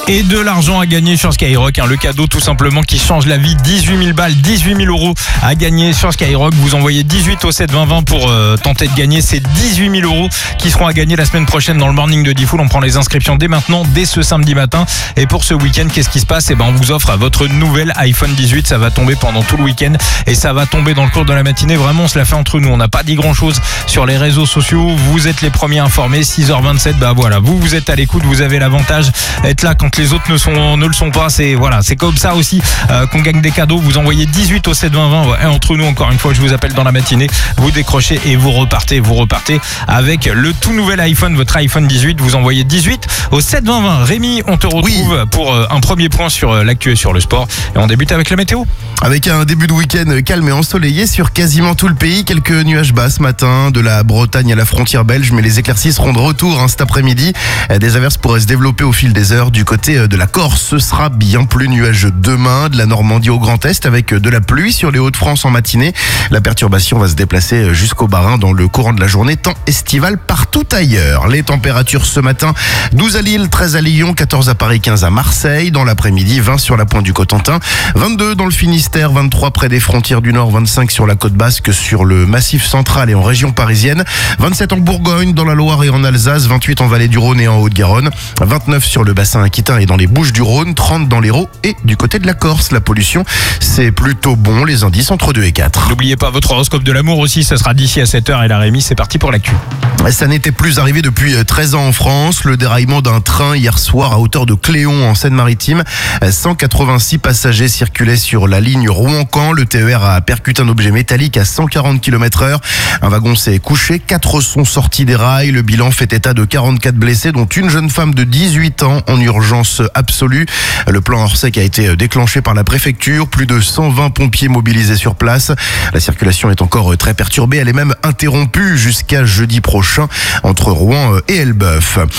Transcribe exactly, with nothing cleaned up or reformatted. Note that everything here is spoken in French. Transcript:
et de l'argent à gagner sur Skyrock. Hein, le cadeau tout simplement qui change la vie. dix-huit mille balles, dix-huit mille euros à gagner sur Skyrock. Vous envoyez dix-huit au sept vingt vingt pour euh, tenter de gagner ces dix-huit mille euros qui seront à gagner la semaine prochaine dans le morning de Diffoul. On prend les inscriptions dès maintenant, dès ce samedi matin. Et pour ce week-end, qu'est-ce qui se passe? Eh ben, on vous offre votre nouvel iPhone dix-huit. Ça va tomber pendant tout le week-end et ça va tomber dans le cours de la matinée. Vraiment, on se la fait entre nous. On n'a pas dit grand-chose sur les réseaux sociaux. Vous êtes les premiers informés. six heures vingt-sept. Bah voilà, vous vous êtes à l'écoute. Vous avez l'avantage d'être là quand les autres ne sont ne le sont pas. C'est voilà, c'est comme ça aussi euh, qu'on gagne des cadeaux. Vous envoyez dix-huit au sept vingt vingt. Ouais, entre nous, encore une fois, je vous appelle dans la matinée. Vous décrochez et vous repartez. Vous repartez avec le tout nouvel iPhone, votre iPhone dix-huit. Vous envoyez dix-huit au sept vingt vingt. Rémi, on te retrouve oui. pour euh, un premier point sur euh, l'actu et sur le sport. Et on débute avec la météo. Avec un début de week-end calme et ensoleillé sur quasiment tout le pays. Quelques nuages bas ce matin, de la Bretagne à la frontière belge, mais les éclaircies seront de retour hein, cet après-midi. Des averses pourraient se développer au fil des heures du côté de la Corse. Ce sera bien plus nuageux demain, de la Normandie au Grand Est, avec de la pluie sur les Hauts-de-France en matinée. La perturbation va se déplacer jusqu'au Bas-Rhin dans le courant de la journée, temps estival partout ailleurs. Les températures ce matin, douze à Lille, treize à Lyon, quatorze à Paris, quinze à Marseille. Dans l'après-midi, vingt sur la pointe du Cotentin, vingt-deux dans le Finistère, vingt-trois près des frontières du Nord, vingt-cinq sur la côte basque, sur le Massif central et en région parisienne, vingt-sept en Bourgogne, dans la Loire et en Alsace, vingt-huit en Vallée du Rhône et en Haute-Garonne, vingt-neuf sur le bassin aquitain et dans les Bouches-du-Rhône, trente dans l'Hérault et du côté de la Corse. La pollution, c'est plutôt bon, les indices entre deux et quatre. N'oubliez pas votre horoscope de l'amour aussi, ça sera d'ici à sept heures et la Rémi, c'est parti pour l'actu. Ça n'était plus arrivé depuis treize ans en France. Le déraillement d'un train hier soir à hauteur de Cléon en Seine-Maritime. cent quatre-vingt-six passagers circulaient sur la ligne Rouen-Caen. Le T E R a percuté un objet métallique à cent quarante kilomètres heure. Un wagon s'est couché. Quatre sont sortis des rails. Le bilan fait état de quarante-quatre blessés, dont une jeune femme de dix-huit ans en urgence absolue. Le plan Orsec a été déclenché par la préfecture. Plus de cent vingt pompiers mobilisés sur place. La circulation est encore très perturbée. Elle est même interrompue jusqu'à jeudi prochain entre Rouen et Elbeuf.